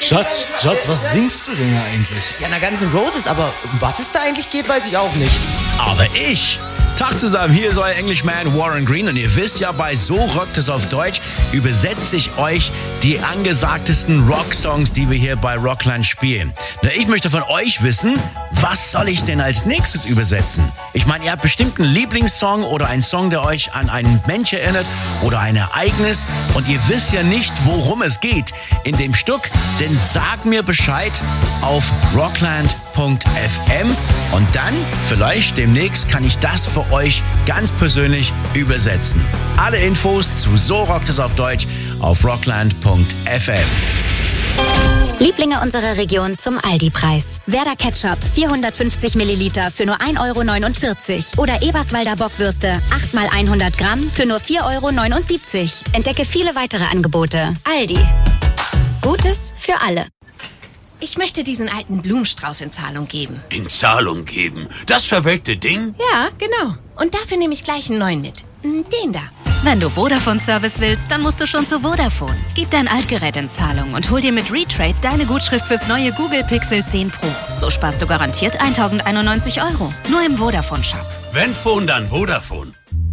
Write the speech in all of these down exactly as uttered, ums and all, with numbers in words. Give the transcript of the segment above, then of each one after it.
Schatz, Schatz, was singst du denn da eigentlich? Ja, na Guns N' Roses, aber um was es da eigentlich geht, weiß ich auch nicht. Aber ich... Tag zusammen, hier ist euer Englishman Warren Green und ihr wisst ja, bei So rockt es auf Deutsch übersetze ich euch die angesagtesten Rocksongs, die wir hier bei Rockland spielen. Na, ich möchte von euch wissen, was soll ich denn als nächstes übersetzen? Ich meine, ihr habt bestimmt einen Lieblingssong oder einen Song, der euch an einen Mensch erinnert oder ein Ereignis und ihr wisst ja nicht, worum es geht in dem Stück, denn sagt mir Bescheid auf rockland punkt f m und dann, vielleicht demnächst, kann ich das für euch ganz persönlich übersetzen. Alle Infos zu So rockt es auf Deutsch auf rockland punkt f m. Lieblinge unserer Region zum Aldi-Preis. Werder Ketchup vierhundertfünfzig Milliliter für nur ein Euro neunundvierzig. Oder Eberswalder Bockwürste acht mal hundert Gramm für nur vier Euro neunundsiebzig. Entdecke viele weitere Angebote. Aldi. Gutes für alle. Ich möchte diesen alten Blumenstrauß in Zahlung geben. In Zahlung geben? Das verwelkte Ding? Ja, genau. Und dafür nehme ich gleich einen neuen mit. Den da. Wenn du Vodafone-Service willst, dann musst du schon zu Vodafone. Gib dein Altgerät in Zahlung und hol dir mit Retrade deine Gutschrift fürs neue Google Pixel zehn Pro. So sparst du garantiert tausendeinundneunzig Euro. Nur im Vodafone-Shop. Wenn Phone, dann Vodafone.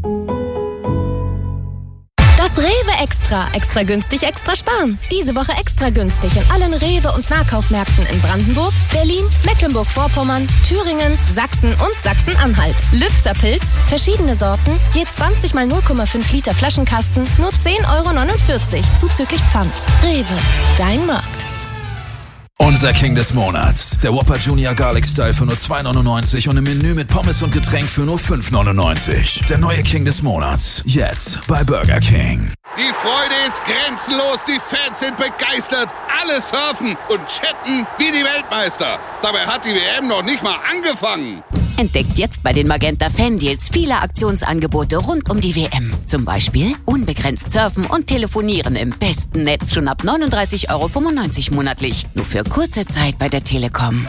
Das Rewe Extra. Extra günstig, extra sparen. Diese Woche extra günstig in allen Rewe- und Nahkaufmärkten in Brandenburg, Berlin, Mecklenburg-Vorpommern, Thüringen, Sachsen und Sachsen-Anhalt. Lübzer Pilz, verschiedene Sorten, je zwanzig mal null Komma fünf Liter Flaschenkasten, nur zehn Euro neunundvierzig, zuzüglich Pfand. Rewe, dein Markt. Unser King des Monats. Der Whopper Junior Garlic Style für nur zwei neunundneunzig und im Menü mit Pommes und Getränk für nur fünf neunundneunzig. Der neue King des Monats. Jetzt bei Burger King. Die Freude ist grenzenlos, die Fans sind begeistert. Alle surfen und chatten wie die Weltmeister. Dabei hat die W M noch nicht mal angefangen. Entdeckt jetzt bei den Magenta Fan-Deals viele Aktionsangebote rund um die W M. Zum Beispiel unbegrenzt surfen und telefonieren im besten Netz schon ab neununddreißig Euro fünfundneunzig monatlich. Nur für kurze Zeit bei der Telekom.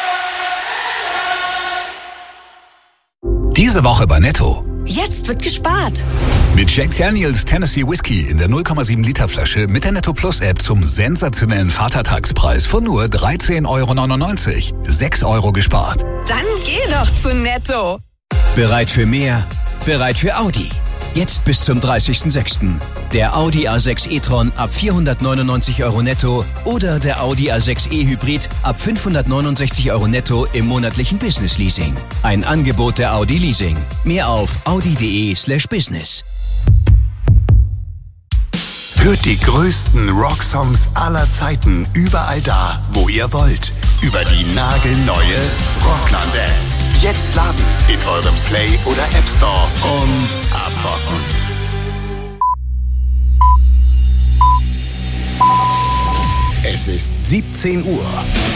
Diese Woche bei Netto. Jetzt wird gespart. Mit Jack Daniels Tennessee Whiskey in der null Komma sieben Liter Flasche mit der Netto Plus App zum sensationellen Vatertagspreis von nur dreizehn Euro neunundneunzig. sechs Euro gespart. Dann geh doch zu Netto. Bereit für mehr? Bereit für Audi. Jetzt bis zum dreißigsten sechsten Der Audi A sechs e-tron ab vierhundertneunundneunzig Euro netto oder der Audi A sechs e Hybrid ab fünfhundertneunundsechzig Euro netto im monatlichen Business Leasing. Ein Angebot der Audi Leasing. Mehr auf audi.de slash business. Hört die größten Rocksongs aller Zeiten überall da, wo ihr wollt. Über die nagelneue Rockland-App. Jetzt laden in eurem Play- oder App Store und abrocken. Es ist siebzehn Uhr.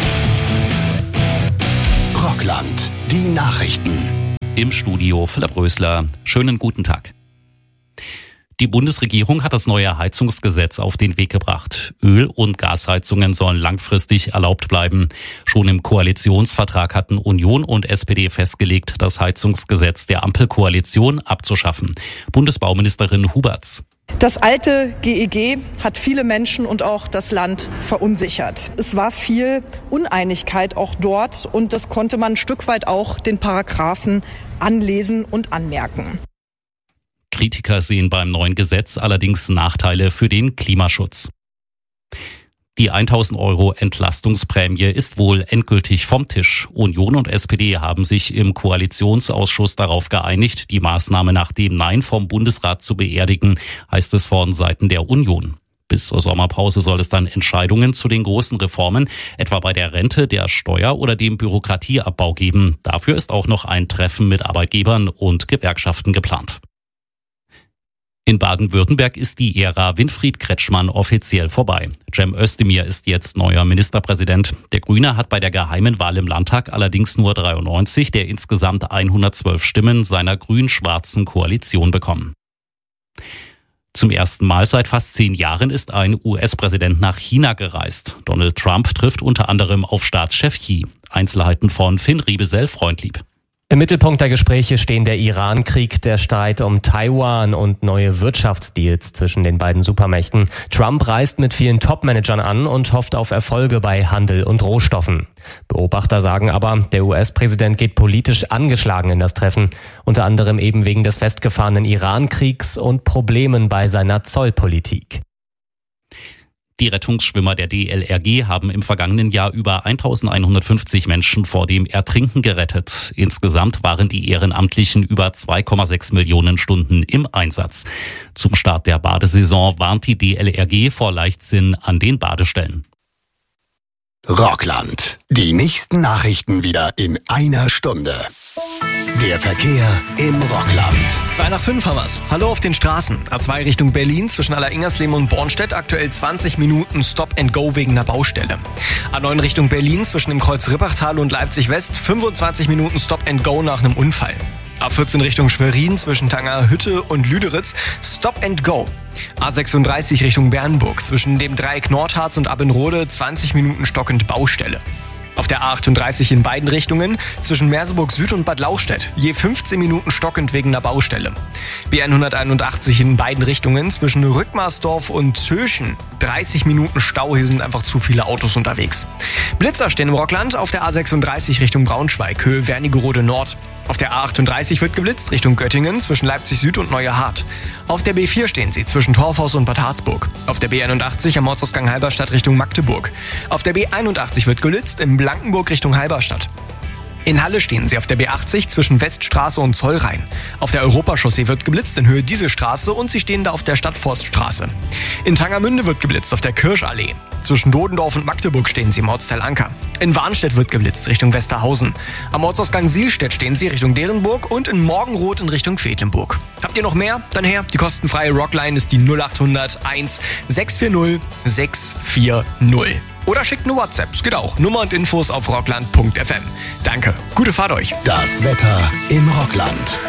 Rockland, die Nachrichten. Im Studio Philipp Rösler. Schönen guten Tag. Die Bundesregierung hat das neue Heizungsgesetz auf den Weg gebracht. Öl- und Gasheizungen sollen langfristig erlaubt bleiben. Schon im Koalitionsvertrag hatten Union und S P D festgelegt, das Heizungsgesetz der Ampelkoalition abzuschaffen. Bundesbauministerin Huberts. Das alte G E G hat viele Menschen und auch das Land verunsichert. Es war viel Uneinigkeit auch dort und das konnte man ein Stück weit auch den Paragraphen anlesen und anmerken. Kritiker sehen beim neuen Gesetz allerdings Nachteile für den Klimaschutz. Die tausend Euro Entlastungsprämie ist wohl endgültig vom Tisch. Union und S P D haben sich im Koalitionsausschuss darauf geeinigt, die Maßnahme nach dem Nein vom Bundesrat zu beerdigen, heißt es von Seiten der Union. Bis zur Sommerpause soll es dann Entscheidungen zu den großen Reformen, etwa bei der Rente, der Steuer oder dem Bürokratieabbau geben. Dafür ist auch noch ein Treffen mit Arbeitgebern und Gewerkschaften geplant. In Baden-Württemberg ist die Ära Winfried Kretschmann offiziell vorbei. Cem Özdemir ist jetzt neuer Ministerpräsident. Der Grüne hat bei der geheimen Wahl im Landtag allerdings nur dreiundneunzig der insgesamt hundertzwölf Stimmen seiner grün-schwarzen Koalition bekommen. Zum ersten Mal seit fast zehn Jahren ist ein U S-Präsident nach China gereist. Donald Trump trifft unter anderem auf Staatschef Xi. Einzelheiten von Finn Riebesell-Freundlieb. Im Mittelpunkt der Gespräche stehen der Iran-Krieg, der Streit um Taiwan und neue Wirtschaftsdeals zwischen den beiden Supermächten. Trump reist mit vielen Top-Managern an und hofft auf Erfolge bei Handel und Rohstoffen. Beobachter sagen aber, der U S-Präsident geht politisch angeschlagen in das Treffen, unter anderem eben wegen des festgefahrenen Iran-Kriegs und Problemen bei seiner Zollpolitik. Die Rettungsschwimmer der D L R G haben im vergangenen Jahr über eintausendeinhundertfünfzig Menschen vor dem Ertrinken gerettet. Insgesamt waren die Ehrenamtlichen über zwei Komma sechs Millionen Stunden im Einsatz. Zum Start der Badesaison warnt die D L R G vor Leichtsinn an den Badestellen. Rockland. Die nächsten Nachrichten wieder in einer Stunde. Der Verkehr im Rockland. zwei nach fünf haben wir's. Hallo auf den Straßen. A zwei Richtung Berlin zwischen Allersingersleben und Bornstedt. Aktuell zwanzig Minuten Stop and Go wegen einer Baustelle. A neun Richtung Berlin zwischen dem Kreuz Rippachtal und Leipzig West. fünfundzwanzig Minuten Stop and Go nach einem Unfall. A vierzehn Richtung Schwerin zwischen Tangerhütte und Lüderitz. Stop and Go. A sechsunddreißig Richtung Bernburg zwischen dem Dreieck Nordharz und Abbenrode. zwanzig Minuten stockend Baustelle. Auf der A achtunddreißig in beiden Richtungen zwischen Merseburg Süd und Bad Lauchstädt je fünfzehn Minuten stockend wegen einer Baustelle. B hunderteinundachtzig in beiden Richtungen zwischen Rückmarsdorf und Zöschen dreißig Minuten Stau, hier sind einfach zu viele Autos unterwegs. Blitzer stehen im Rockland auf der A sechsunddreißig Richtung Braunschweig, Höhe Wernigerode Nord. Auf der A achtunddreißig wird geblitzt Richtung Göttingen zwischen Leipzig Süd und Neue Hart. Auf der B vier stehen sie zwischen Torfhaus und Bad Harzburg. Auf der B einundachtzig am Ortsausgang Halberstadt Richtung Magdeburg. Auf der B einundachtzig wird geblitzt in Blankenburg Richtung Halberstadt. In Halle stehen sie auf der B achtzig zwischen Weststraße und Zollrhein. Auf der Europachaussee wird geblitzt in Höhe Dieselstraße und sie stehen da auf der Stadtforststraße. In Tangermünde wird geblitzt auf der Kirschallee. Zwischen Dodendorf und Magdeburg stehen sie im Ortsteil Anker. In Warnstedt wird geblitzt Richtung Westerhausen. Am Ortsausgang Sielstedt stehen sie Richtung Derenburg und in Morgenroth in Richtung Quedlinburg. Habt ihr noch mehr? Dann her. Die kostenfreie Rockline ist die null acht hundert eins sechs vier null sechs vier null. Oder schickt eine WhatsApp. Es geht auch. Nummer und Infos auf rockland punkt f m. Danke. Gute Fahrt euch. Das Wetter im Rockland.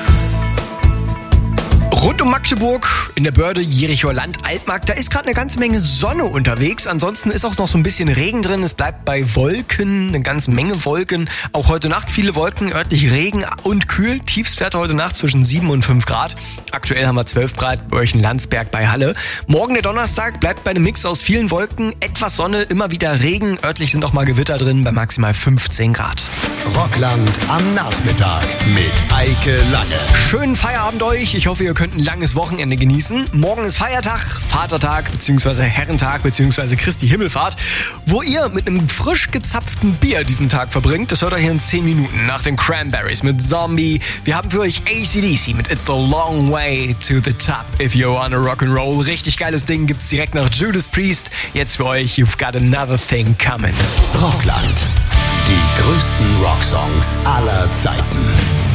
Rund um Magdeburg, in der Börde, Jerichoer Land, Altmark, da ist gerade eine ganze Menge Sonne unterwegs. Ansonsten ist auch noch so ein bisschen Regen drin. Es bleibt bei Wolken, eine ganze Menge Wolken. Auch heute Nacht viele Wolken, örtlich Regen und kühl. Tiefstwerte heute Nacht zwischen sieben und fünf Grad. Aktuell haben wir zwölf Grad bei euch in Landsberg bei Halle. Morgen der Donnerstag bleibt bei einem Mix aus vielen Wolken, etwas Sonne, immer wieder Regen. Örtlich sind auch mal Gewitter drin bei maximal fünfzehn Grad. Rockland am Nachmittag mit Eike Lange. Schönen Feierabend euch. Ich hoffe, ihr könnt ein langes Wochenende genießen. Morgen ist Feiertag, Vatertag bzw. Herrentag bzw. Christi Himmelfahrt, wo ihr mit einem frisch gezapften Bier diesen Tag verbringt. Das hört ihr hier in zehn Minuten nach den Cranberries mit Zombie. Wir haben für euch A C D C mit It's a Long Way to the Top if you wanna rock'n'roll. Richtig geiles Ding gibt's direkt nach Judas Priest. Jetzt für euch You've Got Another Thing Coming. Rockland. Die größten Rocksongs aller Zeiten.